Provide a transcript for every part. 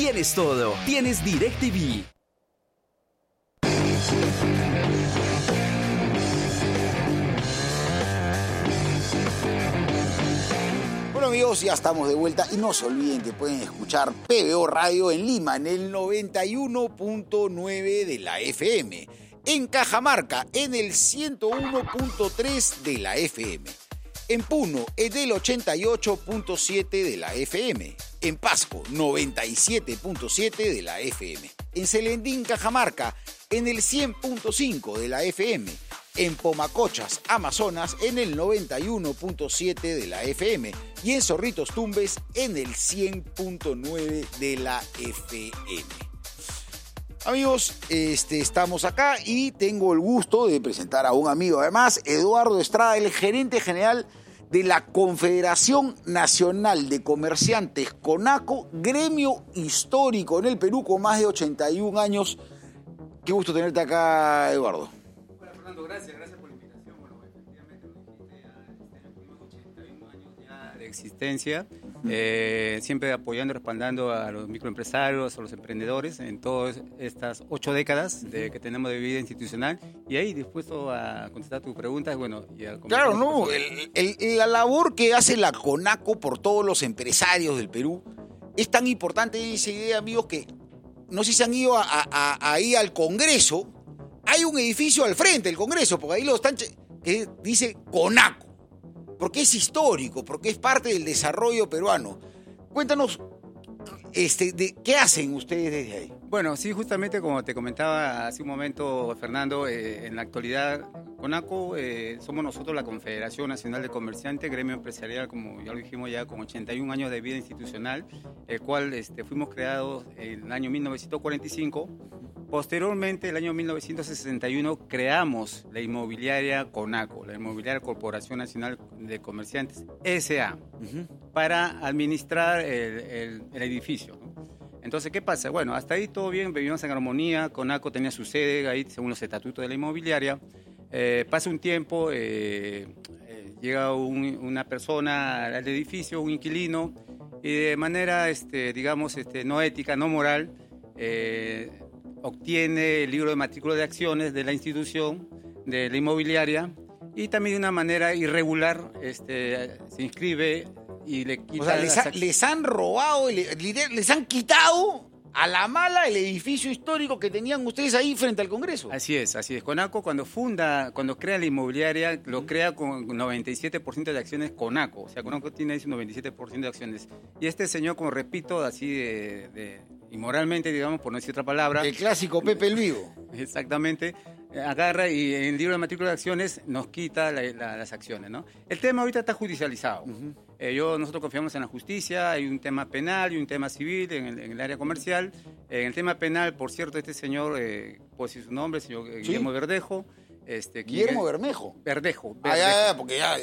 tienes todo. Tienes DirecTV. Bueno, amigos, ya estamos de vuelta y no se olviden que pueden escuchar PBO Radio en Lima en el 91.9 de la FM, en Cajamarca en el 101.3 de la FM, en Puno en el 88.7 de la FM, en Pasco 97.7 de la FM, en Celendín, Cajamarca en el 100.5 de la FM, en Pomacochas, Amazonas, en el 91.7 de la FM y en Zorritos Tumbes en el 100.9 de la FM. Amigos, estamos acá y tengo el gusto de presentar a un amigo, además, Eduardo Estrada, el gerente general de la Confederación Nacional de Comerciantes CONACO, gremio histórico en el Perú con más de 81 años. Qué gusto tenerte acá, Eduardo. Fernando, gracias por la invitación. Bueno, efectivamente, lo dijiste, ya este año cumplimos 81 años ya de existencia, siempre apoyando y respaldando a los microempresarios, a los emprendedores en todas estas 8 décadas que tenemos de vida institucional, y ahí dispuesto a contestar tus preguntas. Bueno, y a claro, no, la labor que hace la CONACO por todos los empresarios del Perú es tan importante, esa idea, amigos, que no sé si se han ido ahí al Congreso. Hay un edificio al frente del Congreso, porque ahí lo están, que dice CONACO, porque es histórico, porque es parte del desarrollo peruano. Cuéntanos, ¿qué hacen ustedes desde ahí? Bueno, sí, justamente como te comentaba hace un momento, Fernando, en la actualidad, CONACO somos nosotros la Confederación Nacional de Comerciantes, gremio empresarial, como ya lo dijimos, ya con 81 años de vida institucional, el cual fuimos creados en el año 1945. Posteriormente, el año 1961, creamos la inmobiliaria CONACO, la Inmobiliaria Corporación Nacional de Comerciantes, S.A., para administrar el edificio, ¿no? Entonces, ¿qué pasa? Bueno, hasta ahí todo bien, vivíamos en armonía, CONACO tenía su sede ahí según los estatutos de la inmobiliaria. Pasa un tiempo, llega una persona al edificio, un inquilino, y de manera, digamos, no ética, no moral, obtiene el libro de matrícula de acciones de la institución, de la inmobiliaria, y también de una manera irregular se inscribe y le quita... O sea, les han robado, les han quitado a la mala el edificio histórico que tenían ustedes ahí frente al Congreso. Así es. CONACO cuando crea la inmobiliaria, lo crea con 97% de acciones CONACO. O sea, CONACO tiene ese 97% de acciones. Y este señor, como repito, así inmoralmente, digamos, por no decir otra palabra... El clásico Pepe el Vivo. Exactamente. Agarra y en el libro de matrícula de acciones nos quita las acciones, ¿no? El tema ahorita está judicializado. Nosotros confiamos en la justicia, hay un tema penal y un tema civil en el área comercial. En el tema penal, por cierto, este señor, pues su nombre, el señor Guillermo Verdejo. Guillermo Bermejo. Verdejo. Porque ya.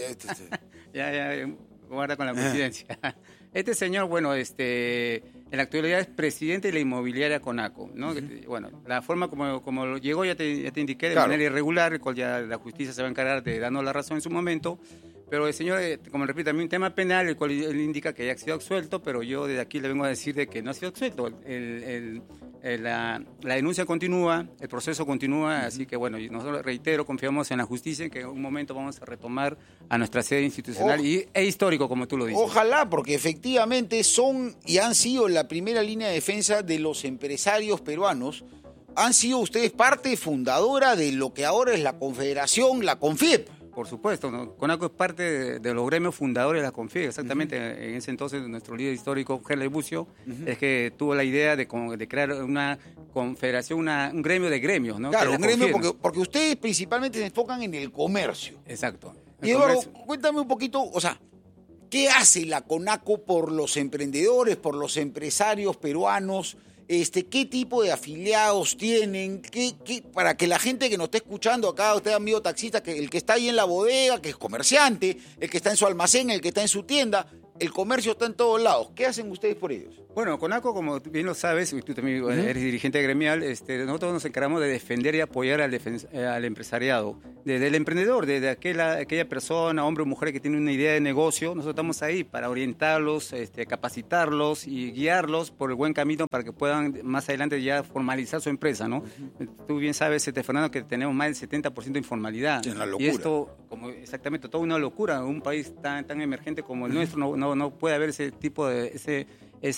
Ya, guarda con la coincidencia. Este señor, bueno, en la actualidad es presidente de la inmobiliaria CONACO, ¿no? Bueno, la forma como llegó ya te indiqué, de manera irregular, el cual ya la justicia se va a encargar de darnos la razón en su momento. Pero el señor, como repito, también un tema penal, el cual él indica que ya ha sido absuelto, pero yo desde aquí le vengo a decir de que no ha sido absuelto. La denuncia continúa, el proceso continúa, así que bueno, nosotros, reitero, confiamos en la justicia, en que en un momento vamos a retomar a nuestra sede institucional e histórico, como tú lo dices. Ojalá, porque efectivamente son y han sido la primera línea de defensa de los empresarios peruanos. Han sido ustedes parte fundadora de lo que ahora es la Confederación, la CONFIEP. Por supuesto, ¿no? CONACO es parte de los gremios fundadores de la CONFIEP, exactamente. En ese entonces nuestro líder histórico, Gerley Bucio, es que tuvo la idea de crear una confederación, un gremio de gremios, ¿no? Claro, un gremio porque ustedes principalmente se enfocan en el comercio. Exacto. Y Eduardo, cuéntame un poquito, o sea, ¿qué hace la CONACO por los emprendedores, por los empresarios peruanos? ¿Qué tipo de afiliados tienen? Para que la gente que nos esté escuchando acá, usted amigo taxista, que el que está ahí en la bodega, que es comerciante, el que está en su almacén, el que está en su tienda, El comercio está en todos lados. ¿Qué hacen ustedes por ellos? Bueno, CONACO, como bien lo sabes, y tú también eres dirigente gremial, nosotros nos encargamos de defender y apoyar al empresariado. Desde el emprendedor, desde aquella persona, hombre o mujer que tiene una idea de negocio, nosotros estamos ahí para orientarlos, capacitarlos y guiarlos por el buen camino para que puedan más adelante ya formalizar su empresa, ¿no? Tú bien sabes, Fernando, que tenemos más del 70% de informalidad. Es una locura. Y esto, exactamente, toda una locura. Un país tan emergente como el nuestro no puede haber ese tipo de